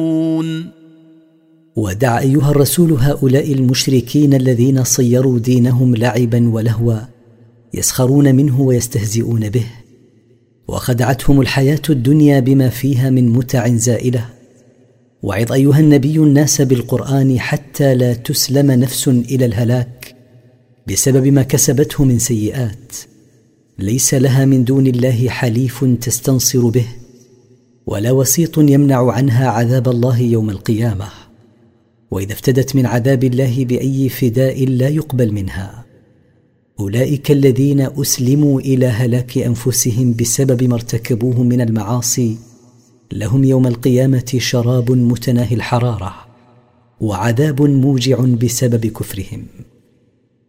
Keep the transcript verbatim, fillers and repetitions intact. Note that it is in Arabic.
ودع أيها الرسول هؤلاء المشركين الذين صيروا دينهم لعبا ولهوا يسخرون منه ويستهزئون به، وخدعتهم الحياة الدنيا بما فيها من متع زائلة. وعظ أيها النبي الناس بالقرآن حتى لا تسلم نفس إلى الهلاك بسبب ما كسبته من سيئات، ليس لها من دون الله حليف تستنصر به، ولا وسيط يمنع عنها عذاب الله يوم القيامة. وإذا افتدت من عذاب الله بأي فداء لا يقبل منها. أولئك الذين أسلموا إلى هلاك أنفسهم بسبب ما ارتكبوه من المعاصي، لهم يوم القيامة شراب متناهي الحرارة وعذاب موجع بسبب كفرهم.